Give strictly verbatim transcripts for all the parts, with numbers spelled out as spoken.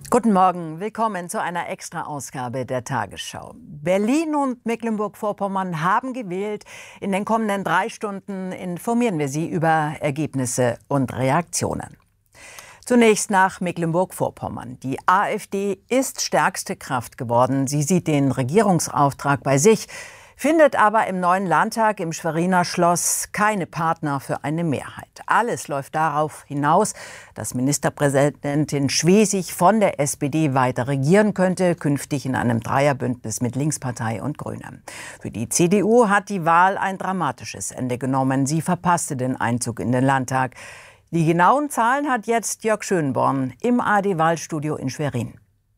Guten Morgen, willkommen zu einer Extra-Ausgabe der Tagesschau. Berlin und Mecklenburg-Vorpommern haben gewählt. In den kommenden drei Stunden informieren wir Sie über Ergebnisse und Reaktionen. Zunächst nach Mecklenburg-Vorpommern. Die AfD ist stärkste Kraft geworden. Sie sieht den Regierungsauftrag bei sich, findet aber im neuen Landtag im Schweriner Schloss keine Partner für eine Mehrheit. Alles läuft darauf hinaus, dass Ministerpräsidentin Schwesig von der S P D weiter regieren könnte, künftig in einem Dreierbündnis mit Linkspartei und Grünen. Für die C D U hat die Wahl ein dramatisches Ende genommen. Sie verpasste den Einzug in den Landtag. Die genauen Zahlen hat jetzt Jörg Schönborn im A R D-Wahlstudio in Schwerin.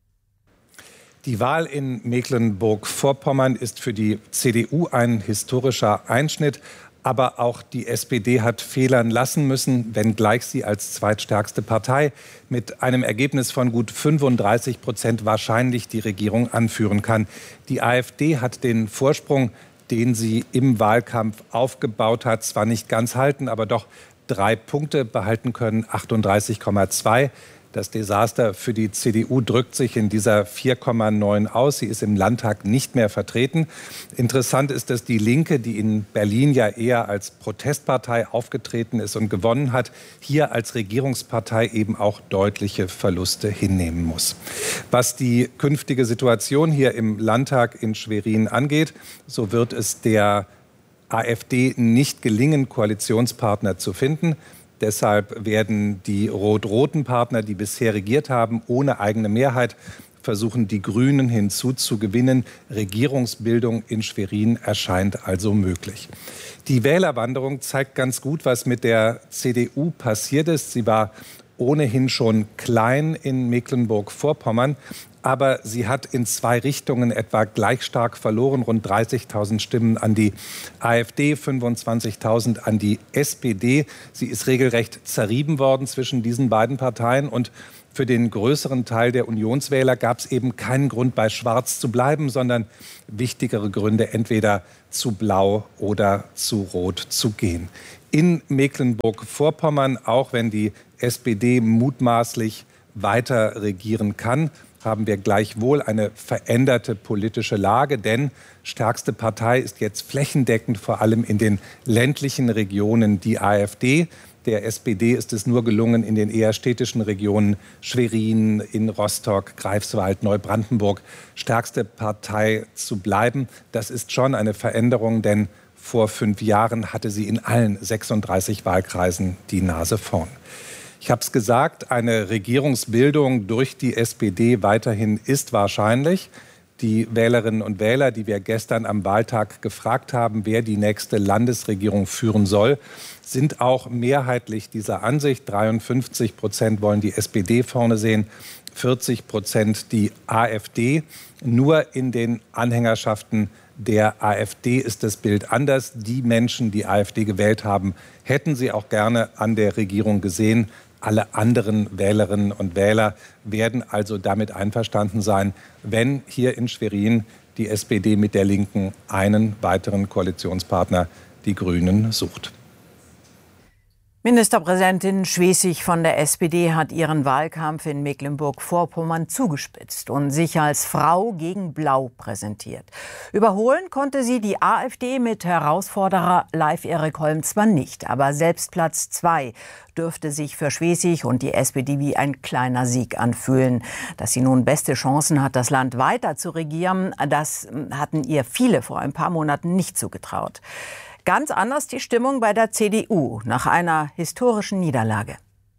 Die Wahl in Mecklenburg-Vorpommern ist für die C D U ein historischer Einschnitt. Aber auch die S P D hat federn lassen müssen, wenngleich sie als zweitstärkste Partei mit einem Ergebnis von gut fünfunddreißig Prozent wahrscheinlich die Regierung anführen kann. Die AfD hat den Vorsprung, den sie im Wahlkampf aufgebaut hat, zwar nicht ganz halten, aber doch drei Punkte behalten können, achtunddreißig Komma zwei. Das Desaster für die C D U drückt sich in dieser vier Komma neun aus. Sie ist im Landtag nicht mehr vertreten. Interessant ist, dass die Linke, die in Berlin ja eher als Protestpartei aufgetreten ist und gewonnen hat, hier als Regierungspartei eben auch deutliche Verluste hinnehmen muss. Was die künftige Situation hier im Landtag in Schwerin angeht, so wird es der AfD nicht gelingen, Koalitionspartner zu finden. Deshalb werden die rot-roten Partner, die bisher regiert haben, ohne eigene Mehrheit versuchen, die Grünen hinzuzugewinnen. Regierungsbildung in Schwerin erscheint also möglich. Die Wählerwanderung zeigt ganz gut, was mit der C D U passiert ist. Sie war ohnehin schon klein in Mecklenburg-Vorpommern. Aber sie hat in zwei Richtungen etwa gleich stark verloren. Rund dreißigtausend Stimmen an die AfD, fünfundzwanzigtausend an die S P D. Sie ist regelrecht zerrieben worden zwischen diesen beiden Parteien. Und für den größeren Teil der Unionswähler gab es eben keinen Grund, bei Schwarz zu bleiben, sondern wichtigere Gründe, entweder zu Blau oder zu Rot zu gehen. In Mecklenburg-Vorpommern, auch wenn die S P D mutmaßlich weiter regieren kann, haben wir gleichwohl eine veränderte politische Lage, denn stärkste Partei ist jetzt flächendeckend vor allem in den ländlichen Regionen die AfD. Der S P D ist es nur gelungen, in den eher städtischen Regionen Schwerin, in Rostock, Greifswald, Neubrandenburg stärkste Partei zu bleiben. Das ist schon eine Veränderung, denn vor fünf Jahren hatte sie in allen sechsunddreißig Wahlkreisen die Nase vorn. Ich habe es gesagt, eine Regierungsbildung durch die S P D weiterhin ist wahrscheinlich. Die Wählerinnen und Wähler, die wir gestern am Wahltag gefragt haben, wer die nächste Landesregierung führen soll, sind auch mehrheitlich dieser Ansicht. dreiundfünfzig Prozent wollen die S P D vorne sehen, vierzig Prozent die AfD. Nur in den Anhängerschaften der AfD ist das Bild anders. Die Menschen, die AfD gewählt haben, hätten sie auch gerne an der Regierung gesehen. Alle anderen Wählerinnen und Wähler werden also damit einverstanden sein, wenn hier in Schwerin die S P D mit der Linken einen weiteren Koalitionspartner, die Grünen, sucht. Ministerpräsidentin Schwesig von der S P D hat ihren Wahlkampf in Mecklenburg-Vorpommern zugespitzt und sich als Frau gegen Blau präsentiert. Überholen konnte sie die AfD mit Herausforderer Leif Erik Holm zwar nicht, aber selbst Platz zwei dürfte sich für Schwesig und die S P D wie ein kleiner Sieg anfühlen. Dass sie nun beste Chancen hat, das Land weiter zu regieren, das hatten ihr viele vor ein paar Monaten nicht zugetraut. Ganz anders die Stimmung bei der C D U nach einer historischen Niederlage.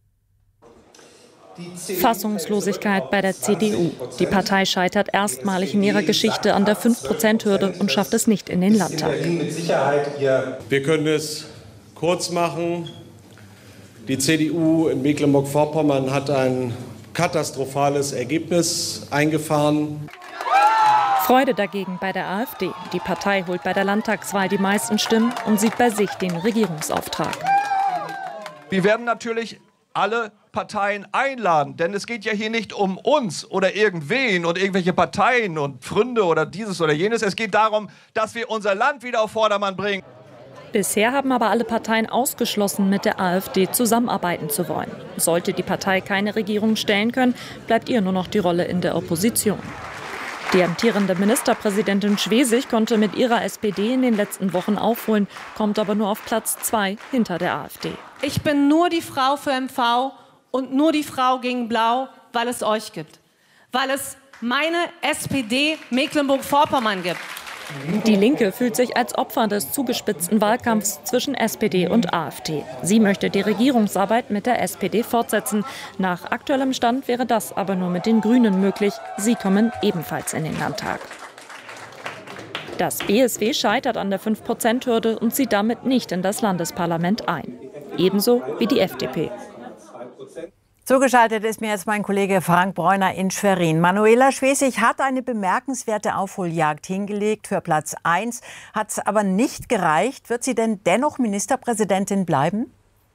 Fassungslosigkeit bei der C D U. Die Partei scheitert erstmalig in ihrer Geschichte an der fünf Prozent Hürde und schafft es nicht in den Landtag. Wir können es kurz machen. Die C D U in Mecklenburg-Vorpommern hat ein katastrophales Ergebnis eingefahren. Freude dagegen bei der AfD. Die Partei holt bei der Landtagswahl die meisten Stimmen und sieht bei sich den Regierungsauftrag. Wir werden natürlich alle Parteien einladen, denn es geht ja hier nicht um uns oder irgendwen und irgendwelche Parteien und Freunde oder dieses oder jenes. Es geht darum, dass wir unser Land wieder auf Vordermann bringen. Bisher haben aber alle Parteien ausgeschlossen, mit der AfD zusammenarbeiten zu wollen. Sollte die Partei keine Regierung stellen können, bleibt ihr nur noch die Rolle in der Opposition. Die amtierende Ministerpräsidentin Schwesig konnte mit ihrer S P D in den letzten Wochen aufholen, kommt aber nur auf Platz zwei hinter der AfD. Ich bin nur die Frau für M V und nur die Frau gegen Blau, weil es euch gibt. Weil es meine S P D Mecklenburg-Vorpommern gibt. Die Linke fühlt sich als Opfer des zugespitzten Wahlkampfs zwischen S P D und AfD. Sie möchte die Regierungsarbeit mit der S P D fortsetzen. Nach aktuellem Stand wäre das aber nur mit den Grünen möglich. Sie kommen ebenfalls in den Landtag. Das B S W scheitert an der fünf Prozent Hürde und zieht damit nicht in das Landesparlament ein. Ebenso wie die F D P. Zugeschaltet ist mir jetzt mein Kollege Frank Bräuner in Schwerin. Manuela Schwesig hat eine bemerkenswerte Aufholjagd hingelegt für Platz eins, hat es aber nicht gereicht. Wird sie denn dennoch Ministerpräsidentin bleiben?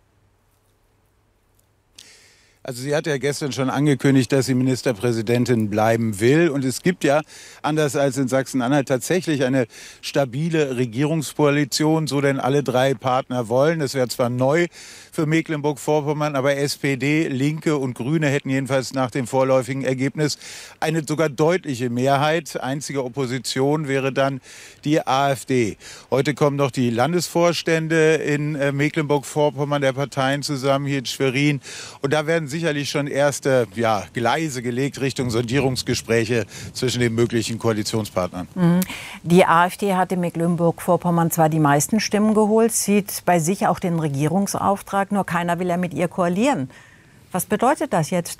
Also sie hat ja gestern schon angekündigt, dass sie Ministerpräsidentin bleiben will. Und es gibt ja, anders als in Sachsen-Anhalt, tatsächlich eine stabile Regierungskoalition, so denn alle drei Partner wollen. Das wäre zwar neu für Mecklenburg-Vorpommern, aber S P D, Linke und Grüne hätten jedenfalls nach dem vorläufigen Ergebnis eine sogar deutliche Mehrheit. Einzige Opposition wäre dann die AfD. Heute kommen noch die Landesvorstände in Mecklenburg-Vorpommern der Parteien zusammen hier in Schwerin. Und da werden sicherlich schon erste ja, Gleise gelegt Richtung Sondierungsgespräche zwischen den möglichen Koalitionspartnern. Die AfD hat in Mecklenburg-Vorpommern zwar die meisten Stimmen geholt, sieht bei sich auch den Regierungsauftrag, nur keiner will ja mit ihr koalieren. Was bedeutet das jetzt?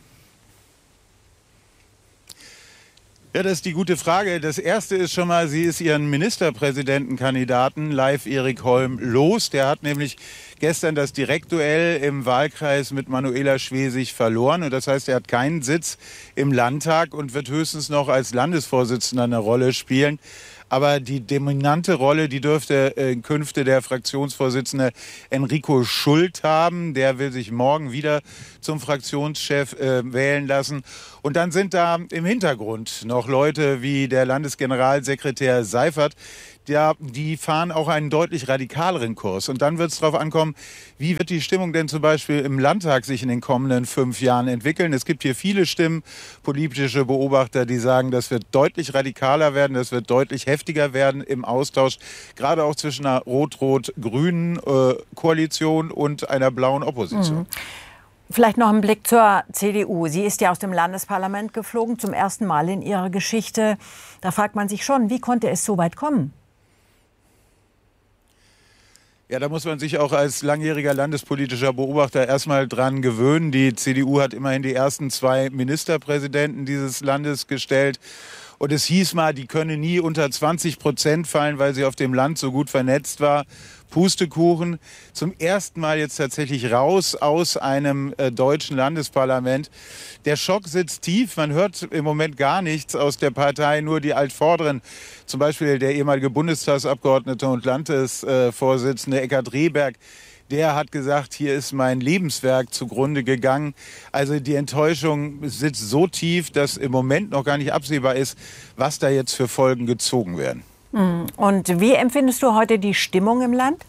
Ja, das ist die gute Frage. Das erste ist schon mal, sie ist ihren Ministerpräsidentenkandidaten Leif Erik Holm los. Der hat nämlich gestern das Direktduell im Wahlkreis mit Manuela Schwesig verloren. Und das heißt, er hat keinen Sitz im Landtag und wird höchstens noch als Landesvorsitzender eine Rolle spielen. Aber die dominante Rolle, die dürfte äh, in Künfte der Fraktionsvorsitzende Enrico Schult haben. Der will sich morgen wieder zum Fraktionschef äh, wählen lassen. Und dann sind da im Hintergrund noch Leute wie der Landesgeneralsekretär Seifert. Ja, die fahren auch einen deutlich radikaleren Kurs. Und dann wird es darauf ankommen, wie wird die Stimmung denn zum Beispiel im Landtag sich in den kommenden fünf Jahren entwickeln. Es gibt hier viele Stimmen, politische Beobachter, die sagen, das wird deutlich radikaler werden, das wird deutlich heftiger werden im Austausch, gerade auch zwischen einer rot-rot-grünen äh, Koalition und einer blauen Opposition. Mhm. Vielleicht noch ein Blick zur C D U. Sie ist ja aus dem Landesparlament geflogen, zum ersten Mal in ihrer Geschichte. Da fragt man sich schon, wie konnte es so weit kommen? Ja, da muss man sich auch als langjähriger landespolitischer Beobachter erstmal dran gewöhnen. Die C D U hat immerhin die ersten zwei Ministerpräsidenten dieses Landes gestellt. Und es hieß mal, die könne nie unter zwanzig Prozent fallen, weil sie auf dem Land so gut vernetzt war. Pustekuchen, zum ersten Mal jetzt tatsächlich raus aus einem äh, deutschen Landesparlament. Der Schock sitzt tief, man hört im Moment gar nichts aus der Partei, nur die Altvorderen. Zum Beispiel der ehemalige Bundestagsabgeordnete und Landesvorsitzende äh, Eckhard Rehberg. Der hat gesagt, hier ist mein Lebenswerk zugrunde gegangen. Also die Enttäuschung sitzt so tief, dass im Moment noch gar nicht absehbar ist, was da jetzt für Folgen gezogen werden. Und wie empfindest du heute die Stimmung im Land?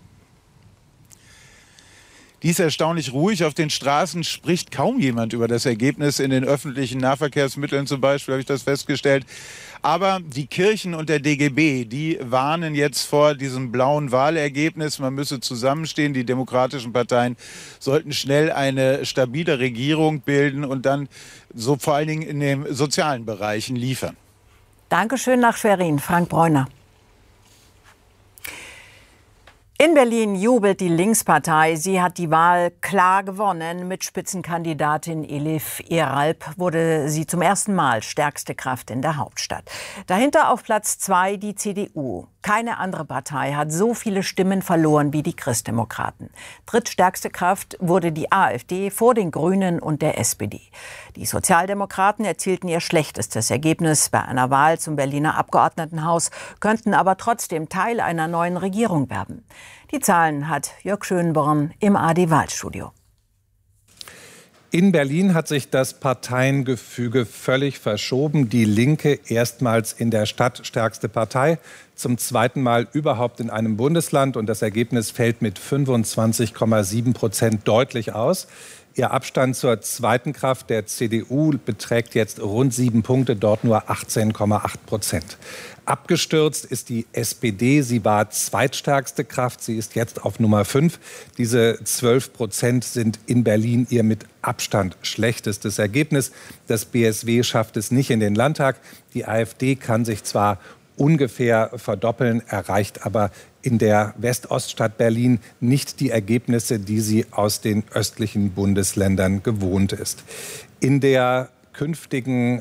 Die ist erstaunlich ruhig. Auf den Straßen spricht kaum jemand über das Ergebnis. In den öffentlichen Nahverkehrsmitteln zum Beispiel habe ich das festgestellt. Aber die Kirchen und der D G B, die warnen jetzt vor diesem blauen Wahlergebnis. Man müsse zusammenstehen. Die demokratischen Parteien sollten schnell eine stabile Regierung bilden und dann so vor allen Dingen in den sozialen Bereichen liefern. Dankeschön nach Schwerin, Frank Bräuner. In Berlin jubelt die Linkspartei. Sie hat die Wahl klar gewonnen. Mit Spitzenkandidatin Elif Eralp wurde sie zum ersten Mal stärkste Kraft in der Hauptstadt. Dahinter auf Platz zwei die C D U. Keine andere Partei hat so viele Stimmen verloren wie die Christdemokraten. Drittstärkste Kraft wurde die AfD vor den Grünen und der S P D. Die Sozialdemokraten erzielten ihr schlechtestes Ergebnis bei einer Wahl zum Berliner Abgeordnetenhaus, könnten aber trotzdem Teil einer neuen Regierung werden. Die Zahlen hat Jörg Schönborn im A R D-Wahlstudio. In Berlin hat sich das Parteiengefüge völlig verschoben. Die Linke erstmals in der Stadt stärkste Partei, zum zweiten Mal überhaupt in einem Bundesland. Und das Ergebnis fällt mit fünfundzwanzig Komma sieben Prozent deutlich aus. Ihr Abstand zur zweiten Kraft, der C D U, beträgt jetzt rund sieben Punkte, dort nur achtzehn Komma acht Prozent. Abgestürzt ist die S P D. Sie war zweitstärkste Kraft. Sie ist jetzt auf Nummer fünf. Diese zwölf Prozent sind in Berlin ihr mit Abstand schlechtestes Ergebnis. Das B S W schafft es nicht in den Landtag. Die AfD kann sich zwar ungefähr verdoppeln, erreicht aber in der Westoststadt Berlin nicht die Ergebnisse, die sie aus den östlichen Bundesländern gewohnt ist. In der künftigen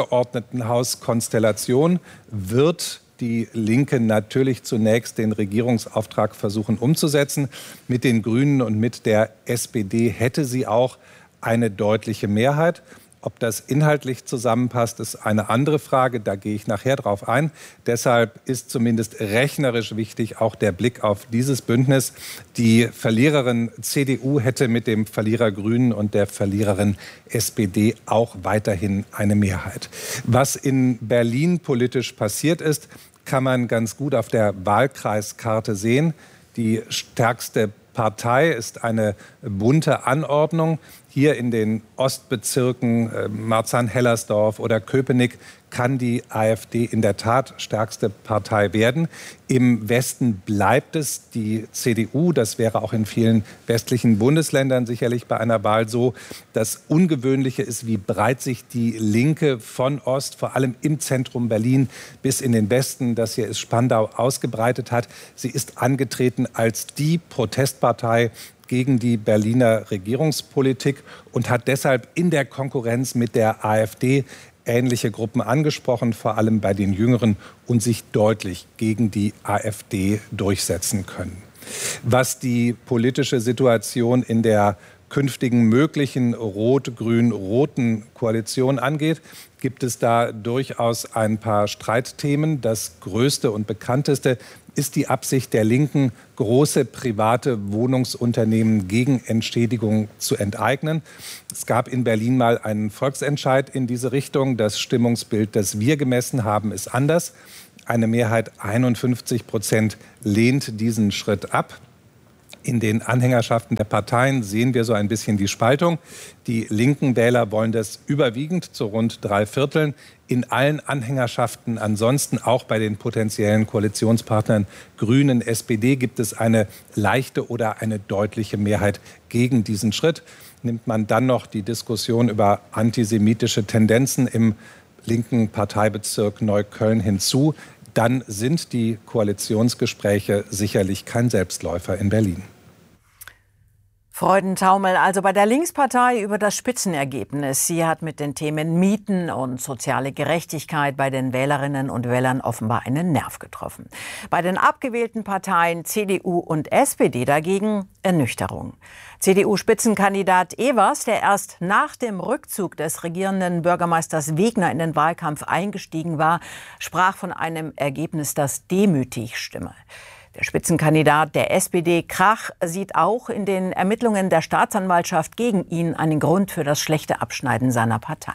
Abgeordnetenhauskonstellation wird die Linke natürlich zunächst den Regierungsauftrag versuchen umzusetzen. Mit den Grünen und mit der S P D hätte sie auch eine deutliche Mehrheit. Ob das inhaltlich zusammenpasst, ist eine andere Frage. Da gehe ich nachher drauf ein. Deshalb ist zumindest rechnerisch wichtig auch der Blick auf dieses Bündnis. Die Verliererin C D U hätte mit dem Verlierer Grünen und der Verliererin S P D auch weiterhin eine Mehrheit. Was in Berlin politisch passiert ist, kann man ganz gut auf der Wahlkreiskarte sehen. Die stärkste Partei ist eine bunte Anordnung. Hier in den Ostbezirken äh, Marzahn-Hellersdorf oder Köpenick kann die AfD in der Tat stärkste Partei werden. Im Westen bleibt es die C D U. Das wäre auch in vielen westlichen Bundesländern sicherlich bei einer Wahl so. Das Ungewöhnliche ist, wie breit sich die Linke von Ost, vor allem im Zentrum Berlin, bis in den Westen, das hier ist Spandau, ausgebreitet hat. Sie ist angetreten als die Protestpartei gegen die Berliner Regierungspolitik und hat deshalb in der Konkurrenz mit der AfD ähnliche Gruppen angesprochen, vor allem bei den Jüngeren, und sich deutlich gegen die AfD durchsetzen können. Was die politische Situation in der künftigen möglichen rot-grün-roten Koalition angeht, gibt es da durchaus ein paar Streitthemen. Das größte und bekannteste ist die Absicht der Linken, große private Wohnungsunternehmen gegen Entschädigung zu enteignen. Es gab in Berlin mal einen Volksentscheid in diese Richtung. Das Stimmungsbild, das wir gemessen haben, ist anders. Eine Mehrheit, einundfünfzig Prozent, lehnt diesen Schritt ab. In den Anhängerschaften der Parteien sehen wir so ein bisschen die Spaltung. Die linken Wähler wollen das überwiegend zu rund drei Vierteln. In allen Anhängerschaften ansonsten, auch bei den potenziellen Koalitionspartnern Grünen, S P D, gibt es eine leichte oder eine deutliche Mehrheit gegen diesen Schritt. Nimmt man dann noch die Diskussion über antisemitische Tendenzen im linken Parteibezirk Neukölln hinzu, dann sind die Koalitionsgespräche sicherlich kein Selbstläufer in Berlin. Freudentaumel also bei der Linkspartei über das Spitzenergebnis. Sie hat mit den Themen Mieten und soziale Gerechtigkeit bei den Wählerinnen und Wählern offenbar einen Nerv getroffen. Bei den abgewählten Parteien C D U und S P D dagegen Ernüchterung. C D U-Spitzenkandidat Evers, der erst nach dem Rückzug des regierenden Bürgermeisters Wegner in den Wahlkampf eingestiegen war, sprach von einem Ergebnis, das demütig stimme. Der Spitzenkandidat der S P D, Krach, sieht auch in den Ermittlungen der Staatsanwaltschaft gegen ihn einen Grund für das schlechte Abschneiden seiner Partei.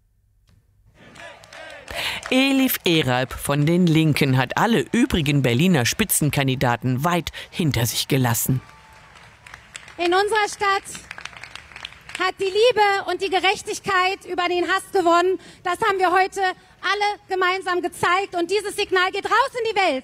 Elif Eralp von den Linken hat alle übrigen Berliner Spitzenkandidaten weit hinter sich gelassen. In unserer Stadt hat die Liebe und die Gerechtigkeit über den Hass gewonnen. Das haben wir heute alle gemeinsam gezeigt. Und dieses Signal geht raus in die Welt.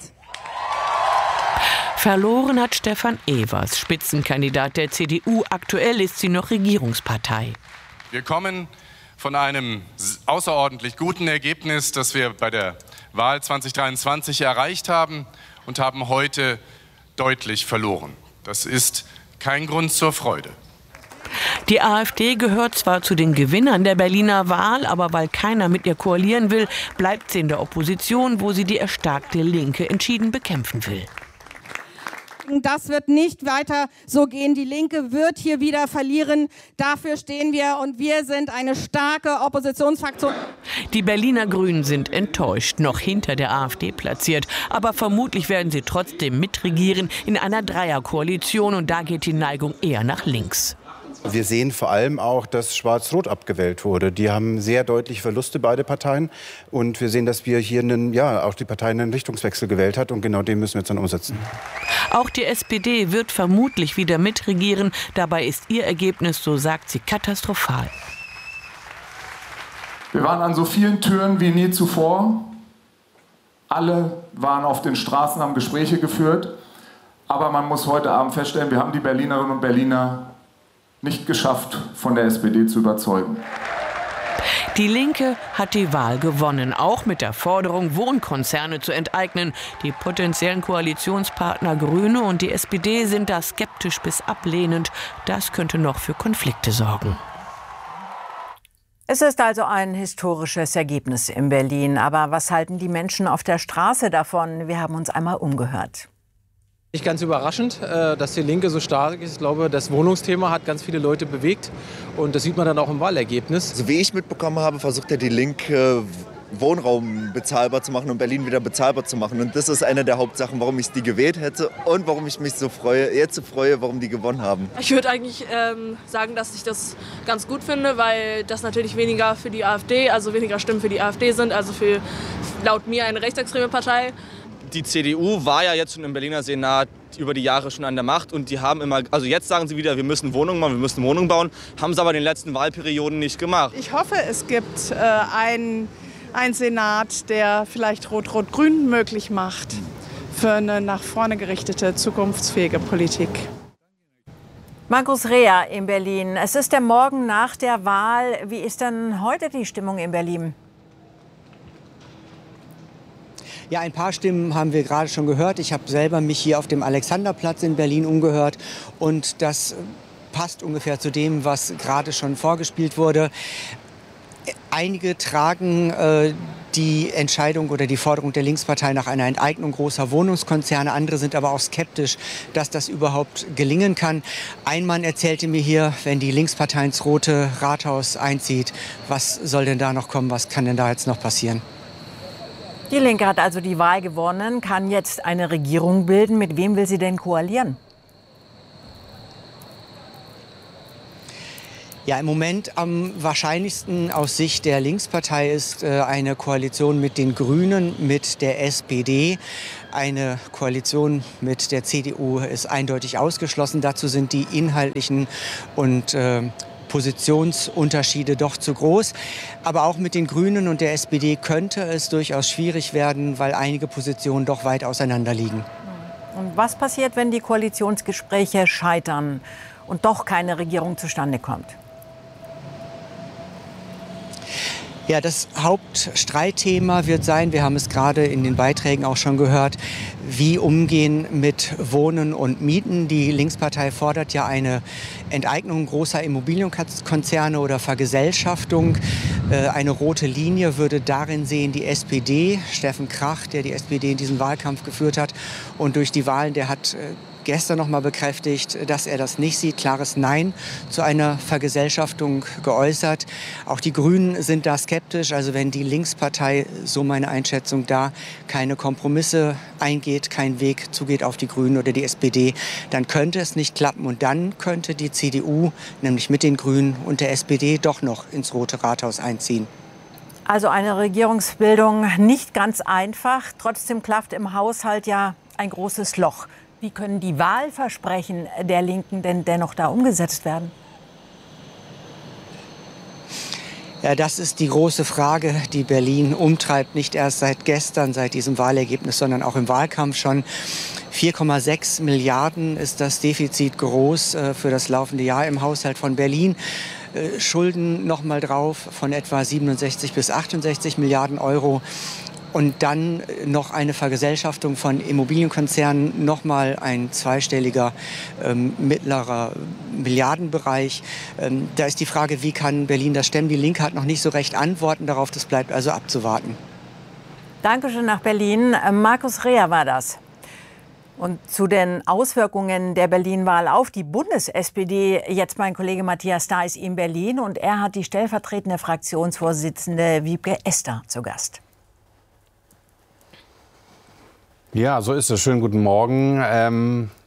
Verloren hat Stefan Evers, Spitzenkandidat der C D U. Aktuell ist sie noch Regierungspartei. Wir kommen von einem außerordentlich guten Ergebnis, das wir bei der Wahl zwanzig dreiundzwanzig erreicht haben, und haben heute deutlich verloren. Das ist kein Grund zur Freude. Die AfD gehört zwar zu den Gewinnern der Berliner Wahl, aber weil keiner mit ihr koalieren will, bleibt sie in der Opposition, wo sie die erstarkte Linke entschieden bekämpfen will. Das wird nicht weiter so gehen. Die Linke wird hier wieder verlieren. Dafür stehen wir und wir sind eine starke Oppositionsfraktion. Die Berliner Grünen sind enttäuscht, noch hinter der AfD platziert. Aber vermutlich werden sie trotzdem mitregieren in einer Dreierkoalition und da geht die Neigung eher nach links. Wir sehen vor allem auch, dass Schwarz-Rot abgewählt wurde. Die haben sehr deutlich Verluste, beide Parteien. Und wir sehen, dass wir hier einen, ja, auch die Partei einen Richtungswechsel gewählt hat. Und genau den müssen wir jetzt dann umsetzen. Auch die S P D wird vermutlich wieder mitregieren. Dabei ist ihr Ergebnis, so sagt sie, katastrophal. Wir waren an so vielen Türen wie nie zuvor. Alle waren auf den Straßen, haben Gespräche geführt. Aber man muss heute Abend feststellen, wir haben die Berlinerinnen und Berliner nicht geschafft, von der S P D zu überzeugen. Die Linke hat die Wahl gewonnen, auch mit der Forderung, Wohnkonzerne zu enteignen. Die potenziellen Koalitionspartner Grüne und die S P D sind da skeptisch bis ablehnend. Das könnte noch für Konflikte sorgen. Es ist also ein historisches Ergebnis in Berlin. Aber was halten die Menschen auf der Straße davon? Wir haben uns einmal umgehört. Nicht ganz überraschend, dass die Linke so stark ist. Ich glaube, das Wohnungsthema hat ganz viele Leute bewegt. Und das sieht man dann auch im Wahlergebnis. So wie ich mitbekommen habe, versucht ja die Linke, Wohnraum bezahlbar zu machen und Berlin wieder bezahlbar zu machen. Und das ist eine der Hauptsachen, warum ich die gewählt hätte und warum ich mich so freue, jetzt so freue, warum die gewonnen haben. Ich würde eigentlich ähm, sagen, dass ich das ganz gut finde, weil das natürlich weniger für die AfD, also weniger Stimmen für die AfD sind, also für laut mir eine rechtsextreme Partei. Die C D U war ja jetzt schon im Berliner Senat über die Jahre schon an der Macht und die haben immer, also jetzt sagen sie wieder, wir müssen Wohnungen bauen, wir müssen Wohnungen bauen, haben sie aber in den letzten Wahlperioden nicht gemacht. Ich hoffe, es gibt äh, einen, einen Senat, der vielleicht Rot-Rot-Grün möglich macht für eine nach vorne gerichtete, zukunftsfähige Politik. Markus Rea in Berlin. Es ist der Morgen nach der Wahl. Wie ist denn heute die Stimmung in Berlin? Ja, ein paar Stimmen haben wir gerade schon gehört. Ich habe selber mich hier auf dem Alexanderplatz in Berlin umgehört. Und das passt ungefähr zu dem, was gerade schon vorgespielt wurde. Einige tragen äh, die Entscheidung oder die Forderung der Linkspartei nach einer Enteignung großer Wohnungskonzerne. Andere sind aber auch skeptisch, dass das überhaupt gelingen kann. Ein Mann erzählte mir hier, wenn die Linkspartei ins Rote Rathaus einzieht, was soll denn da noch kommen, was kann denn da jetzt noch passieren? Die Linke hat also die Wahl gewonnen, kann jetzt eine Regierung bilden. Mit wem will sie denn koalieren? Ja, im Moment am wahrscheinlichsten aus Sicht der Linkspartei ist äh, eine Koalition mit den Grünen, mit der S P D. Eine Koalition mit der C D U ist eindeutig ausgeschlossen. Dazu sind die inhaltlichen und äh, Positionsunterschiede doch zu groß. Aber auch mit den Grünen und der S P D könnte es durchaus schwierig werden, weil einige Positionen doch weit auseinander liegen. Und was passiert, wenn die Koalitionsgespräche scheitern und doch keine Regierung zustande kommt? Ja, das Hauptstreitthema wird sein, wir haben es gerade in den Beiträgen auch schon gehört, wie umgehen mit Wohnen und Mieten. Die Linkspartei fordert ja eine Enteignung großer Immobilienkonzerne oder Vergesellschaftung. Eine rote Linie würde darin sehen die S P D. Steffen Krach, der die S P D in diesem Wahlkampf geführt hat und durch die Wahlen, der hat gestern noch mal bekräftigt, dass er das nicht sieht. Klares Nein zu einer Vergesellschaftung geäußert. Auch die Grünen sind da skeptisch. Also wenn die Linkspartei, so meine Einschätzung, da keine Kompromisse eingeht, keinen Weg zugeht auf die Grünen oder die S P D, dann könnte es nicht klappen. Und dann könnte die C D U, nämlich mit den Grünen und der S P D, doch noch ins Rote Rathaus einziehen. Also eine Regierungsbildung nicht ganz einfach. Trotzdem klafft im Haushalt ja ein großes Loch. Wie können die Wahlversprechen der Linken denn dennoch da umgesetzt werden? Ja, das ist die große Frage, die Berlin umtreibt, nicht erst seit gestern, seit diesem Wahlergebnis, sondern auch im Wahlkampf schon. vier Komma sechs Milliarden ist das Defizit groß äh, für das laufende Jahr im Haushalt von Berlin. Äh, Schulden noch mal drauf von etwa siebenundsechzig bis achtundsechzig Milliarden Euro. Und dann noch eine Vergesellschaftung von Immobilienkonzernen, noch mal ein zweistelliger ähm, mittlerer Milliardenbereich. Ähm, da ist die Frage, wie kann Berlin das stemmen? Die Linke hat noch nicht so recht Antworten darauf. Das bleibt also abzuwarten. Dankeschön nach Berlin. Markus Rea war das. Und zu den Auswirkungen der Berlin-Wahl auf die Bundes-S P D jetzt mein Kollege Matthias Dais in Berlin. Und er hat die stellvertretende Fraktionsvorsitzende Wiebke Esther zu Gast. Ja, so ist es. Schönen guten Morgen. Ähm,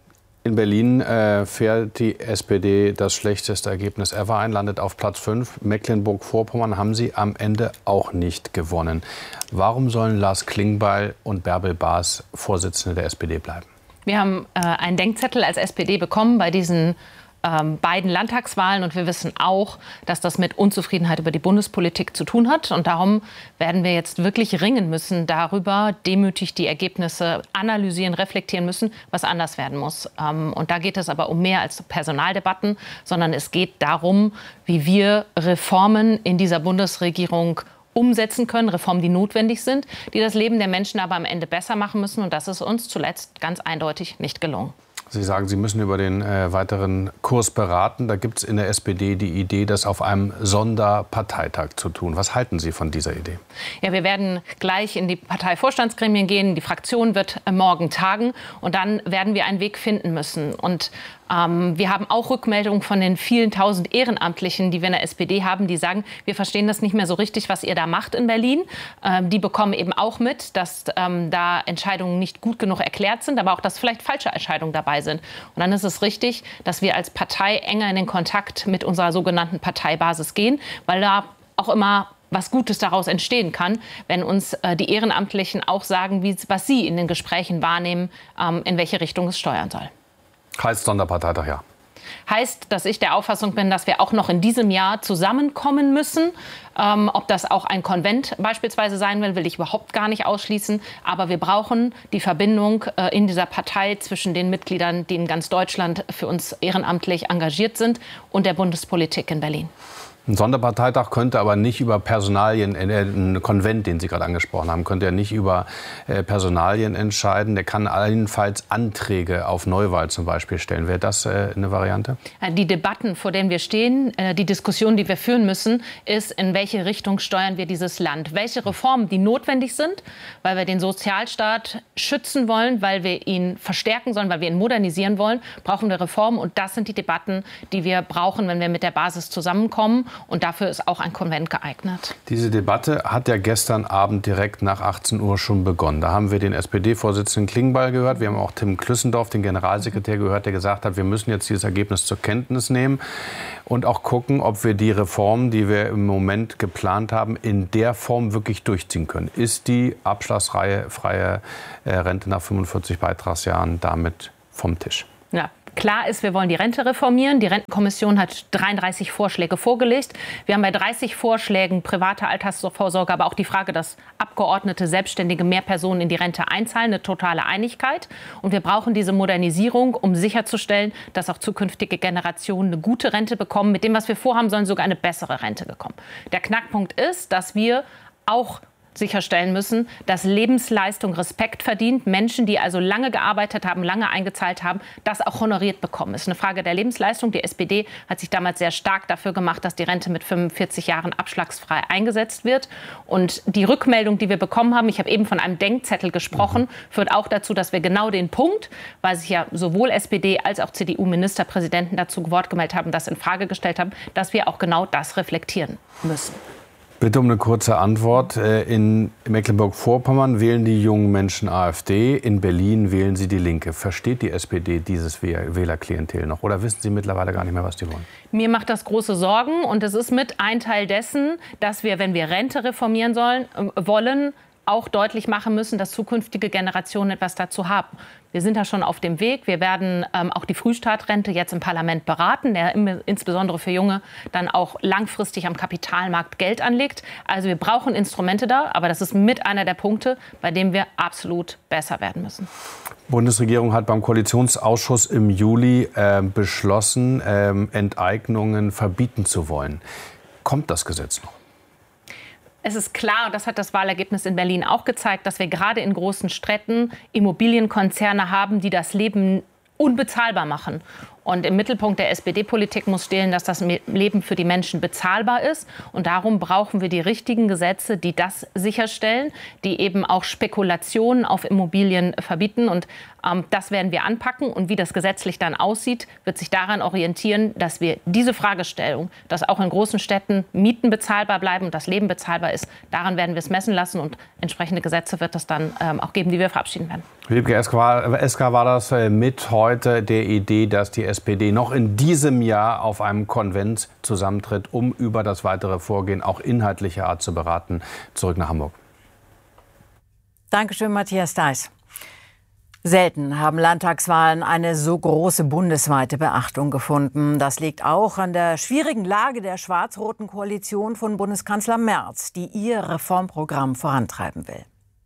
In Berlin äh, fährt die S P D das schlechteste Ergebnis ever ein, landet auf Platz fünf. Mecklenburg-Vorpommern haben sie am Ende auch nicht gewonnen. Warum sollen Lars Klingbeil und Bärbel Baas Vorsitzende der S P D bleiben? Wir haben äh, einen Denkzettel als S P D bekommen bei diesen ähm, beiden Landtagswahlen. Und wir wissen auch, dass das mit Unzufriedenheit über die Bundespolitik zu tun hat. Und darum werden wir jetzt wirklich ringen müssen darüber, demütig die Ergebnisse analysieren, reflektieren müssen, was anders werden muss. Ähm, und da geht es aber um mehr als Personaldebatten, sondern es geht darum, wie wir Reformen in dieser Bundesregierung umsetzen können, Reformen, die notwendig sind, die das Leben der Menschen aber am Ende besser machen müssen. Und das ist uns zuletzt ganz eindeutig nicht gelungen. Sie sagen, Sie müssen über den äh, weiteren Kurs beraten. Da gibt es in der S P D die Idee, das auf einem Sonderparteitag zu tun. Was halten Sie von dieser Idee? Ja, wir werden gleich in die Parteivorstandsgremien gehen. Die Fraktion wird äh, morgen tagen. Und dann werden wir einen Weg finden müssen. Und ähm, wir haben auch Rückmeldungen von den vielen tausend Ehrenamtlichen, die wir in der S P D haben, die sagen, wir verstehen das nicht mehr so richtig, was ihr da macht in Berlin. Ähm, die bekommen eben auch mit, dass ähm, da Entscheidungen nicht gut genug erklärt sind, aber auch, dass vielleicht falsche Entscheidungen dabei sind. Und dann ist es richtig, dass wir als Partei enger in den Kontakt mit unserer sogenannten Parteibasis gehen, weil da auch immer was Gutes daraus entstehen kann, wenn uns äh, die Ehrenamtlichen auch sagen, wie, was sie in den Gesprächen wahrnehmen, ähm, in welche Richtung es steuern soll. Heißt Sonderparteitag, ja. Heißt, dass ich der Auffassung bin, dass wir auch noch in diesem Jahr zusammenkommen müssen. Ähm, ob das auch ein Konvent beispielsweise sein will, will ich überhaupt gar nicht ausschließen. Aber wir brauchen die Verbindung äh, in dieser Partei zwischen den Mitgliedern, die in ganz Deutschland für uns ehrenamtlich engagiert sind, und der Bundespolitik in Berlin. Ein Sonderparteitag könnte aber nicht über Personalien, äh, ein Konvent, den Sie gerade angesprochen haben, könnte ja nicht über äh, Personalien entscheiden. Der kann allenfalls Anträge auf Neuwahl zum Beispiel stellen. Wäre das äh, eine Variante? Die Debatten, vor denen wir stehen, äh, die Diskussion, die wir führen müssen, ist, in welche Richtung steuern wir dieses Land? Welche Reformen, die notwendig sind, weil wir den Sozialstaat schützen wollen, weil wir ihn verstärken sollen, weil wir ihn modernisieren wollen, brauchen wir Reformen. Und das sind die Debatten, die wir brauchen, wenn wir mit der Basis zusammenkommen. Und dafür ist auch ein Konvent geeignet. Diese Debatte hat ja gestern Abend direkt nach achtzehn Uhr schon begonnen. Da haben wir den S P D-Vorsitzenden Klingbeil gehört. Wir haben auch Tim Klüssendorf, den Generalsekretär, gehört, der gesagt hat, wir müssen jetzt dieses Ergebnis zur Kenntnis nehmen und auch gucken, ob wir die Reformen, die wir im Moment geplant haben, in der Form wirklich durchziehen können. Ist die abschlagsfreie freie Rente nach fünfundvierzig Beitragsjahren damit vom Tisch? Ja. Klar ist, wir wollen die Rente reformieren. Die Rentenkommission hat dreiunddreißig Vorschläge vorgelegt. Wir haben bei dreißig Vorschlägen private Altersvorsorge, aber auch die Frage, dass Abgeordnete, Selbstständige mehr Personen in die Rente einzahlen, eine totale Einigkeit. Und wir brauchen diese Modernisierung, um sicherzustellen, dass auch zukünftige Generationen eine gute Rente bekommen. Mit dem, was wir vorhaben, sollen sogar eine bessere Rente bekommen. Der Knackpunkt ist, dass wir auch sicherstellen müssen, dass Lebensleistung Respekt verdient. Menschen, die also lange gearbeitet haben, lange eingezahlt haben, das auch honoriert bekommen. Das ist eine Frage der Lebensleistung. Die S P D hat sich damals sehr stark dafür gemacht, dass die Rente mit fünfundvierzig Jahren abschlagsfrei eingesetzt wird. Und die Rückmeldung, die wir bekommen haben, ich habe eben von einem Denkzettel gesprochen, führt auch dazu, dass wir genau den Punkt, weil sich ja sowohl S P D als auch C D U-Ministerpräsidenten dazu Wort gemeldet haben, das in Frage gestellt haben, dass wir auch genau das reflektieren müssen. Bitte um eine kurze Antwort. In Mecklenburg-Vorpommern wählen die jungen Menschen AfD, in Berlin wählen sie die Linke. Versteht die S P D dieses Wählerklientel noch oder wissen Sie mittlerweile gar nicht mehr, was die wollen? Mir macht das große Sorgen und es ist mit ein Teil dessen, dass wir, wenn wir Rente reformieren sollen, wollen, auch deutlich machen müssen, dass zukünftige Generationen etwas dazu haben. Wir sind da schon auf dem Weg. Wir werden ähm, auch die Frühstartrente jetzt im Parlament beraten, der im, insbesondere für Junge dann auch langfristig am Kapitalmarkt Geld anlegt. Also wir brauchen Instrumente da, aber das ist mit einer der Punkte, bei dem wir absolut besser werden müssen. Die Bundesregierung hat beim Koalitionsausschuss im Juli äh, beschlossen, äh, Enteignungen verbieten zu wollen. Kommt das Gesetz noch? Es ist klar, das hat das Wahlergebnis in Berlin auch gezeigt, dass wir gerade in großen Städten Immobilienkonzerne haben, die das Leben unbezahlbar machen. Und im Mittelpunkt der S P D-Politik muss stehen, dass das Leben für die Menschen bezahlbar ist. Und darum brauchen wir die richtigen Gesetze, die das sicherstellen, die eben auch Spekulationen auf Immobilien verbieten. Und ähm, das werden wir anpacken. Und wie das gesetzlich dann aussieht, wird sich daran orientieren, dass wir diese Fragestellung, dass auch in großen Städten Mieten bezahlbar bleiben und das Leben bezahlbar ist, daran werden wir es messen lassen. Und entsprechende Gesetze wird es dann ähm, auch geben, die wir verabschieden werden. Wiebke Esker war das mit heute der Idee, dass die S P D noch in diesem Jahr auf einem Konvent zusammentritt, um über das weitere Vorgehen auch inhaltlicher Art zu beraten. Zurück nach Hamburg. Dankeschön, Matthias Deiß. Selten haben Landtagswahlen eine so große bundesweite Beachtung gefunden. Das liegt auch an der schwierigen Lage der schwarz-roten Koalition von Bundeskanzler Merz, die ihr Reformprogramm vorantreiben will.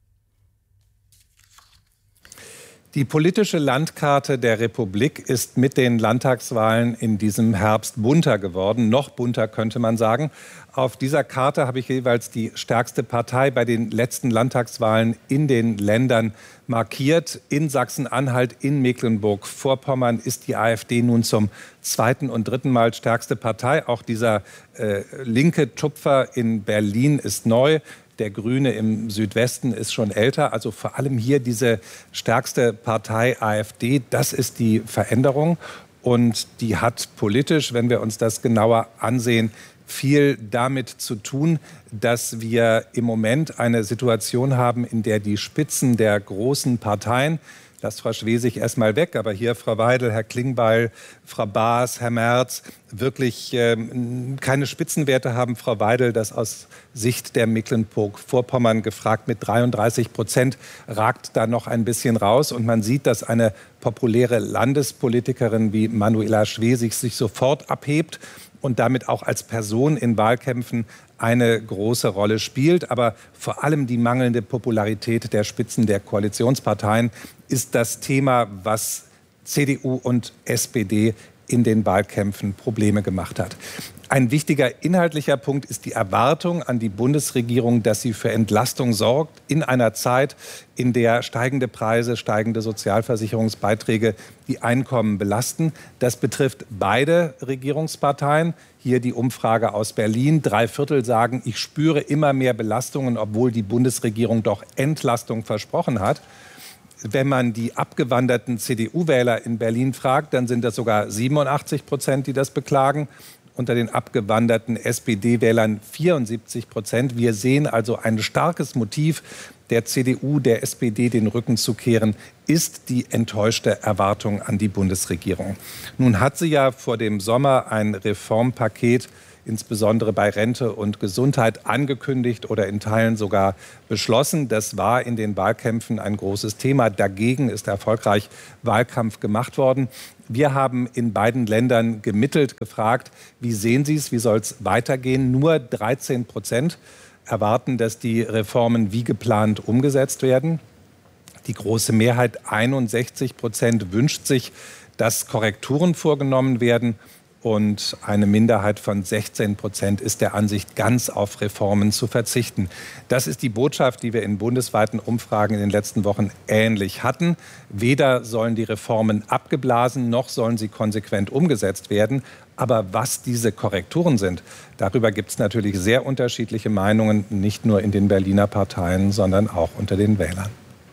Die politische Landkarte der Republik ist mit den Landtagswahlen in diesem Herbst bunter geworden. Noch bunter, könnte man sagen. Auf dieser Karte habe ich jeweils die stärkste Partei bei den letzten Landtagswahlen in den Ländern markiert. In Sachsen-Anhalt, in Mecklenburg-Vorpommern ist die AfD nun zum zweiten und dritten Mal stärkste Partei. Auch dieser äh, linke Tupfer in Berlin ist neu. Der Grüne im Südwesten ist schon älter. Also vor allem hier diese stärkste Partei AfD. Das ist die Veränderung. Und die hat politisch, wenn wir uns das genauer ansehen, viel damit zu tun, dass wir im Moment eine Situation haben, in der die Spitzen der großen Parteien, lasst Frau Schwesig erstmal weg, aber hier Frau Weidel, Herr Klingbeil, Frau Baas, Herr Merz, wirklich ähm, keine Spitzenwerte haben. Frau Weidel, das aus Sicht der Mecklenburg-Vorpommern gefragt, mit dreiunddreißig Prozent ragt da noch ein bisschen raus. Und man sieht, dass eine populäre Landespolitikerin wie Manuela Schwesig sich sofort abhebt und damit auch als Person in Wahlkämpfen eine große Rolle spielt. Aber vor allem die mangelnde Popularität der Spitzen der Koalitionsparteien ist das Thema, was C D U und S P D in den Wahlkämpfen Probleme gemacht hat. Ein wichtiger inhaltlicher Punkt ist die Erwartung an die Bundesregierung, dass sie für Entlastung sorgt in einer Zeit, in der steigende Preise, steigende Sozialversicherungsbeiträge die Einkommen belasten. Das betrifft beide Regierungsparteien. Hier die Umfrage aus Berlin. Drei Viertel sagen, ich spüre immer mehr Belastungen, obwohl die Bundesregierung doch Entlastung versprochen hat. Wenn man die abgewanderten C D U-Wähler in Berlin fragt, dann sind das sogar siebenundachtzig Prozent, die das beklagen. Unter den abgewanderten S P D-Wählern vierundsiebzig Prozent. Wir sehen also ein starkes Motiv der C D U, der S P D den Rücken zu kehren, ist die enttäuschte Erwartung an die Bundesregierung. Nun hat sie ja vor dem Sommer ein Reformpaket insbesondere bei Rente und Gesundheit angekündigt oder in Teilen sogar beschlossen. Das war in den Wahlkämpfen ein großes Thema. Dagegen ist erfolgreich Wahlkampf gemacht worden. Wir haben in beiden Ländern gemittelt gefragt, wie sehen Sie es, wie soll es weitergehen? Nur dreizehn Prozent erwarten, dass die Reformen wie geplant umgesetzt werden. Die große Mehrheit, einundsechzig Prozent, wünscht sich, dass Korrekturen vorgenommen werden. Und eine Minderheit von sechzehn Prozent ist der Ansicht, ganz auf Reformen zu verzichten. Das ist die Botschaft, die wir in bundesweiten Umfragen in den letzten Wochen ähnlich hatten. Weder sollen die Reformen abgeblasen, noch sollen sie konsequent umgesetzt werden. Aber was diese Korrekturen sind, darüber gibt es natürlich sehr unterschiedliche Meinungen, nicht nur in den Berliner Parteien, sondern auch unter den Wählern.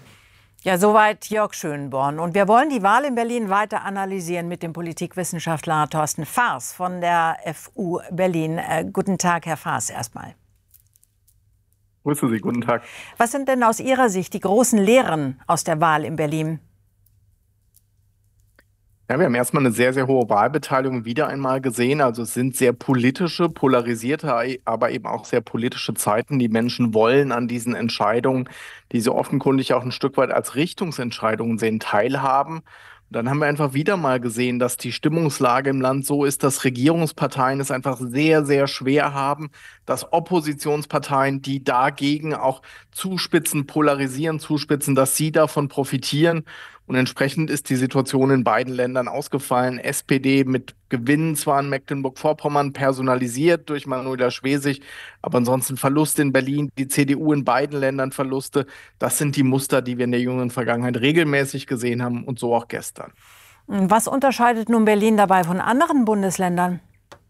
Ja, soweit Jörg Schönborn. Und wir wollen die Wahl in Berlin weiter analysieren mit dem Politikwissenschaftler Thorsten Faas von der F U Berlin. Äh, guten Tag, Herr Faas, erstmal. Grüße Sie, guten Tag. Was sind denn aus Ihrer Sicht die großen Lehren aus der Wahl in Berlin? Ja, wir haben erstmal eine sehr, sehr hohe Wahlbeteiligung wieder einmal gesehen. Also es sind sehr politische, polarisierte, aber eben auch sehr politische Zeiten. Die Menschen wollen an diesen Entscheidungen, die sie offenkundig auch ein Stück weit als Richtungsentscheidungen sehen, teilhaben. Und dann haben wir einfach wieder mal gesehen, dass die Stimmungslage im Land so ist, dass Regierungsparteien es einfach sehr, sehr schwer haben, dass Oppositionsparteien, die dagegen auch zuspitzen, polarisieren, zuspitzen, dass sie davon profitieren. Und entsprechend ist die Situation in beiden Ländern ausgefallen. S P D mit Gewinnen zwar in Mecklenburg-Vorpommern, personalisiert durch Manuela Schwesig, aber ansonsten Verluste in Berlin, die C D U in beiden Ländern Verluste. Das sind die Muster, die wir in der jüngeren Vergangenheit regelmäßig gesehen haben und so auch gestern. Was unterscheidet nun Berlin dabei von anderen Bundesländern?